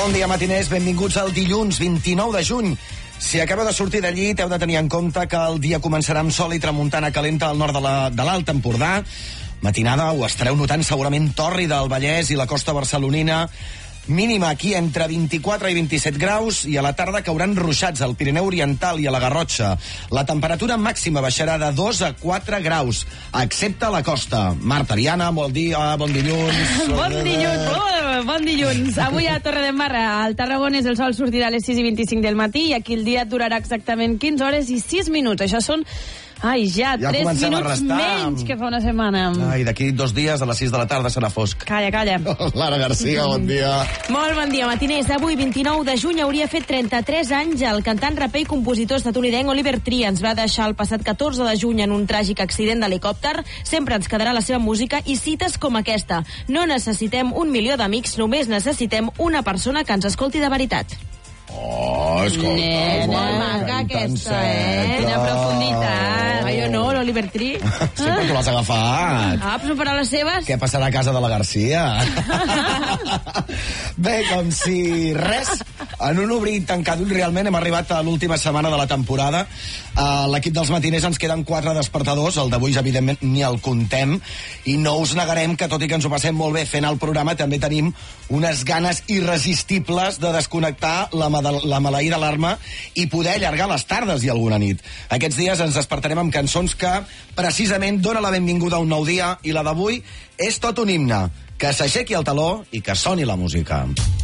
Bon dia, matiners. Benvinguts al dilluns 29 de juny. Si acaba de sortir de llit, heu de tenir en compte que el dia començarà amb sol i tramuntana calenta al nord de l'Alt Empordà. Matinada ho estareu notant segurament tòrrida al Vallès i la costa barcelonina. Mínima aquí entre 24 i 27 graus i a la tarda cauran ruixats al Pirineu Oriental i a la Garrotxa. La temperatura màxima baixarà de 2 a 4 graus, excepte a la costa. Marta Ariana, bon dia, bon dilluns. Bon dilluns. Avui a Torredembarra, al Tarragonès, el sol sortirà a les 6 i 25 del matí i aquí el dia durarà exactament 15 hores i 6 minuts. Això són... ja 3 minuts menys que fa una setmana. D'aquí 2 dies, a les 6 de la tarda, serà fosc. Calla. Lara Garcia, bon dia. Molt bon dia, matiners. Avui, 29 de juny, hauria fet 33 anys el cantant, raper i compositor estatunidenc Oliver Tree. Ens va deixar el passat 14 de juny en un tràgic accident d'helicòpter. Sempre ens quedarà la seva música i cites com aquesta. No necessitem 1 milió d'amics, només necessitem una persona que ens escolti de veritat. Escolta, molt maca aquesta, Quina profunditat. Jo no, l'Oliver Tree. Sempre tu l'has agafat. Però per a les seves... Què passarà a casa de la Garcia? Bé, com si res, en un obrir i tancar d'ull, realment hem arribat a l'última setmana de la temporada. L'equip dels matiners ens queden 4 despertadors, el d'avui evidentment ni el contem, i no us negarem que tot i que ens ho passem molt bé fent el programa, també tenim unes ganes irresistibles de desconnectar la maleïda alarma i poder allargar les tardes i alguna nit. Aquests dies ens despertarem amb cançons que precisament dona la benvinguda a un nou dia, i la d'avui és tot un himne. Que s'aixequi el teló i que soni la música.